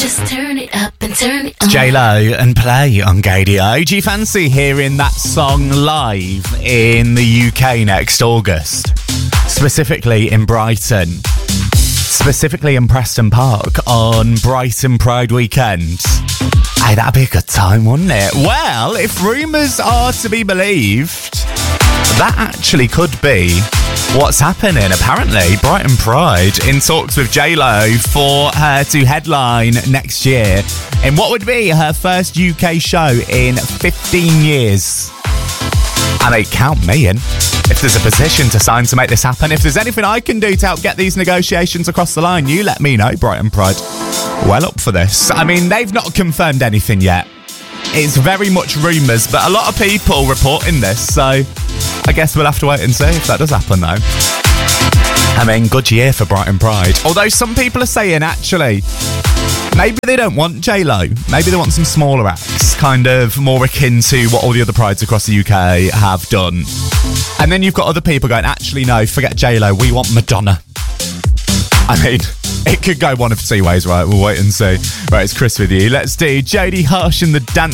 Just turn it up and turn it on. J-Lo and Play on Gadio. Do you fancy hearing that song live in the UK next August? Specifically in Brighton. Specifically in Preston Park on Brighton Pride weekend. Hey, that'd be a good time, wouldn't it? Well, if rumours are to be believed, that actually could be what's happening. Apparently, Brighton Pride in talks with J-Lo for her to headline next year in what would be her first UK show in 15 years. I mean, count me in. If there's a position to sign to make this happen, if there's anything I can do to help get these negotiations across the line, you let me know, Brighton Pride. Well up for this. I mean, they've not confirmed anything yet. It's very much rumours, but a lot of people reporting this, so I guess we'll have to wait and see if that does happen, though. I mean, good year for Brighton Pride. Although some people are saying, actually, maybe they don't want J-Lo. Maybe they want some smaller acts, kind of more akin to what all the other prides across the UK have done. And then you've got other people going, actually, no, forget J-Lo, we want Madonna. I mean, it could go one of two ways, right? We'll wait and see. Right, it's Chris with you. Let's do Jodie Hush and the Dance